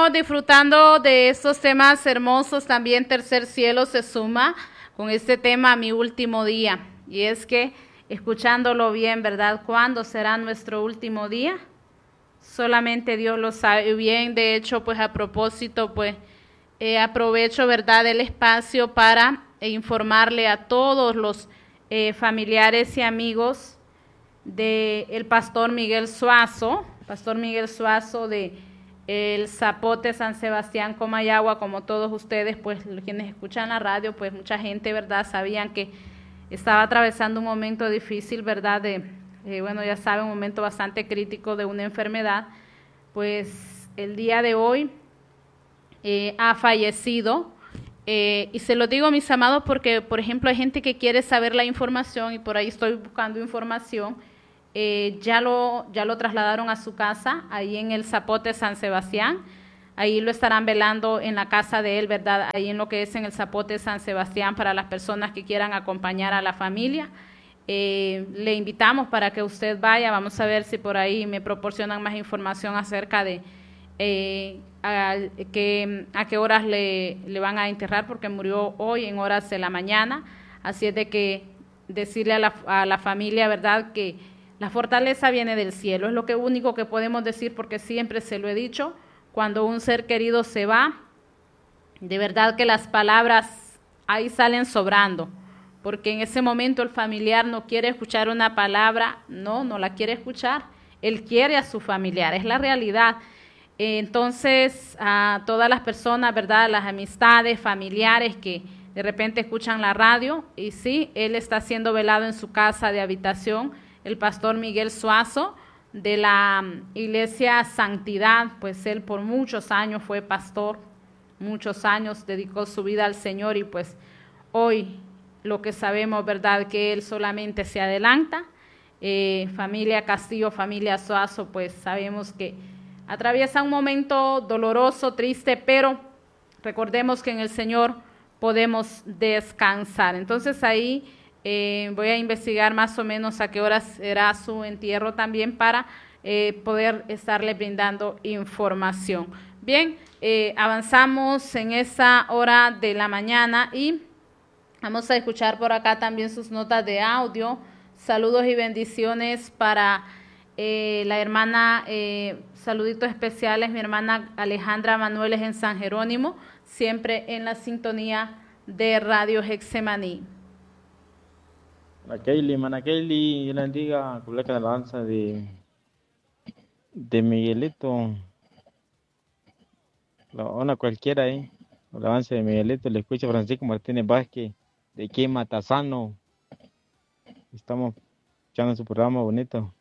Bueno, disfrutando de estos temas hermosos, también Tercer Cielo se suma con este tema Mi Último Día. Y es que, escuchándolo bien, ¿verdad? ¿Cuándo será nuestro último día? Solamente Dios lo sabe bien. De hecho, pues a propósito, pues aprovecho, ¿verdad?, el espacio para informarle a todos los familiares y amigos del pastor Miguel Suazo de el Zapote San Sebastián Comayagua. Como todos ustedes, pues quienes escuchan la radio, pues mucha gente, ¿verdad?, sabían que estaba atravesando un momento difícil, ¿verdad?, bueno, ya saben, un momento bastante crítico de una enfermedad. Pues el día de hoy ha fallecido. Y se lo digo, mis amados, porque, por ejemplo, hay gente que quiere saber la información y por ahí estoy buscando información. Ya lo trasladaron a su casa, ahí en el Zapote San Sebastián. Ahí lo estarán velando en la casa de él, ¿verdad? Ahí en lo que es en el Zapote San Sebastián, para las personas que quieran acompañar a la familia. Le invitamos para que usted vaya. Vamos a ver si por ahí me proporcionan más información acerca de a qué horas le van a enterrar, porque murió hoy en horas de la mañana. Así es de que decirle a la familia, ¿verdad?, que la fortaleza viene del cielo. Es lo único que podemos decir, porque siempre se lo he dicho, cuando un ser querido se va, de verdad que las palabras ahí salen sobrando, porque en ese momento el familiar no quiere escuchar una palabra, no la quiere escuchar, él quiere a su familiar, es la realidad. Entonces, a todas las personas, ¿verdad?, las amistades, familiares que de repente escuchan la radio, y sí, él está siendo velado en su casa de habitación, el pastor Miguel Suazo, de la Iglesia Santidad. Pues él por muchos años fue pastor, muchos años dedicó su vida al Señor, y pues hoy lo que sabemos, ¿verdad?, que él solamente se adelanta. Familia Castillo, familia Suazo, pues sabemos que atraviesa un momento doloroso, triste, pero recordemos que en el Señor podemos descansar. Entonces ahí voy a investigar más o menos a qué horas será su entierro también, para poder estarle brindando información. Bien, avanzamos en esa hora de la mañana y vamos a escuchar por acá también sus notas de audio. Saludos y bendiciones para la hermana, saluditos especiales, mi hermana Alejandra Manueles en San Jerónimo, siempre en la sintonía de Radio Hexemaní. Hermana Kaylee, yo le bendiga, con la alabanza de Miguelito, una cualquiera ahí, la alabanza de Miguelito, le escucha Francisco Martínez Vázquez, de aquí en Matasano. Estamos escuchando su programa bonito.